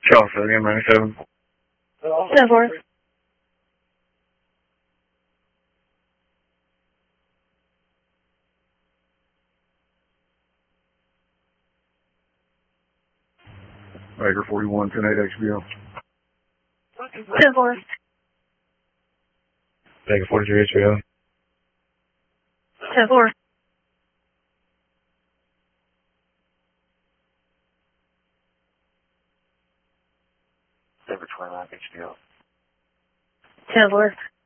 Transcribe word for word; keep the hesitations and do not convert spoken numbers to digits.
Charles, again, ninety-seven. ten four. Baker forty-one, ten eight H B O. ten four. Baker forty-three H B O. ten four. Baker twenty-nine H B O. ten four.